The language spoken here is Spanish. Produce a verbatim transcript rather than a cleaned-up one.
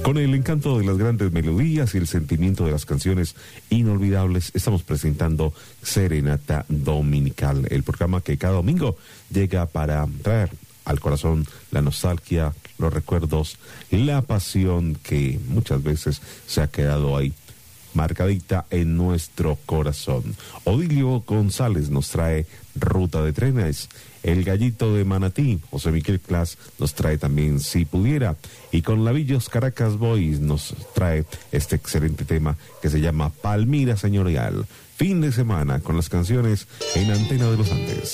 Con el encanto de las grandes melodías y el sentimiento de las canciones inolvidables, estamos presentando Serenata Dominical, el programa que cada domingo llega para traer al corazón la nostalgia, los recuerdos, la pasión que muchas veces se ha quedado ahí, marcadita en nuestro corazón. Odilio González nos trae Ruta de Trenes. El Gallito de Manatí, José Miguel Clas, nos trae también Si Pudiera. Y con Lavillos Caracas Boys nos trae este excelente tema que se llama Palmira Señorial. Fin de semana con las canciones en Antena de los Andes.